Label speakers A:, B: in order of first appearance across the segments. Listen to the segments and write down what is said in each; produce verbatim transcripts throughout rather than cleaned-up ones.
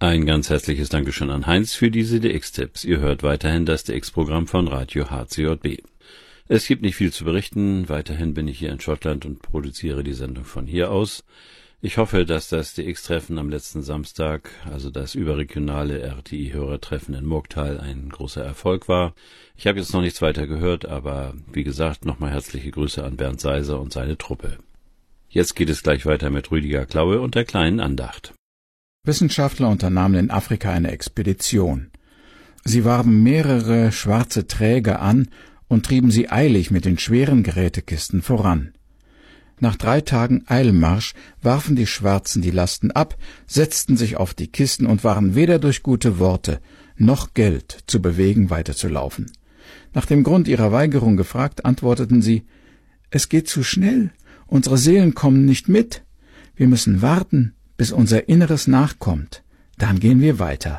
A: Ein ganz herzliches Dankeschön an Heinz für diese D X-Tipps. Ihr hört weiterhin das D X-Programm von Radio H C J B. Es gibt nicht viel zu berichten. Weiterhin bin ich hier in Schottland und produziere die Sendung von hier aus. Ich hoffe, dass das D X-Treffen am letzten Samstag, also das überregionale R T I-Hörertreffen in Murgtal, ein großer Erfolg war. Ich habe jetzt noch nichts weiter gehört, aber wie gesagt, nochmal herzliche Grüße an Bernd Seiser und seine Truppe. Jetzt geht es gleich weiter mit Rüdiger Klaue und der kleinen Andacht.
B: Wissenschaftler unternahmen in Afrika eine Expedition. Sie warben mehrere schwarze Träger an und trieben sie eilig mit den schweren Gerätekisten voran. Nach drei Tagen Eilmarsch warfen die Schwarzen die Lasten ab, setzten sich auf die Kisten und waren weder durch gute Worte noch Geld zu bewegen, weiterzulaufen. Nach dem Grund ihrer Weigerung gefragt, antworteten sie: »Es geht zu schnell, unsere Seelen kommen nicht mit. Wir müssen warten, bis unser Inneres nachkommt, dann gehen wir weiter.«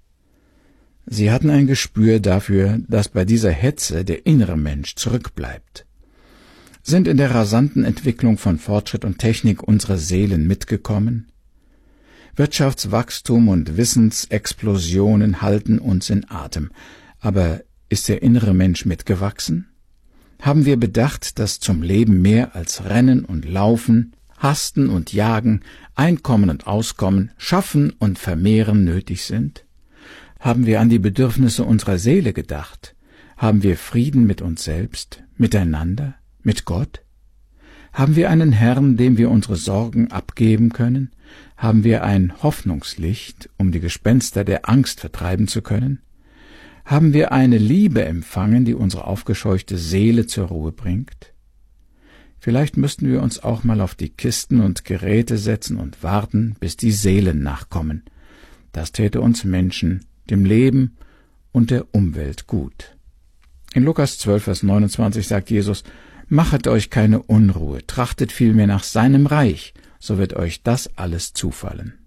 B: Sie hatten ein Gespür dafür, dass bei dieser Hetze der innere Mensch zurückbleibt. Sind in der rasanten Entwicklung von Fortschritt und Technik unsere Seelen mitgekommen? Wirtschaftswachstum und Wissensexplosionen halten uns in Atem, aber ist der innere Mensch mitgewachsen? Haben wir bedacht, dass zum Leben mehr als Rennen und Laufen, Hasten und Jagen, Einkommen und Auskommen, Schaffen und Vermehren nötig sind? Haben wir an die Bedürfnisse unserer Seele gedacht? Haben wir Frieden mit uns selbst, miteinander, mit Gott? Haben wir einen Herrn, dem wir unsere Sorgen abgeben können? Haben wir ein Hoffnungslicht, um die Gespenster der Angst vertreiben zu können? Haben wir eine Liebe empfangen, die unsere aufgescheuchte Seele zur Ruhe bringt? Vielleicht müssten wir uns auch mal auf die Kisten und Geräte setzen und warten, bis die Seelen nachkommen. Das täte uns Menschen, dem Leben und der Umwelt gut. In Lukas zwölf, Vers neunundzwanzig sagt Jesus: »Machet euch keine Unruhe, trachtet vielmehr nach seinem Reich, so wird euch das alles zufallen.«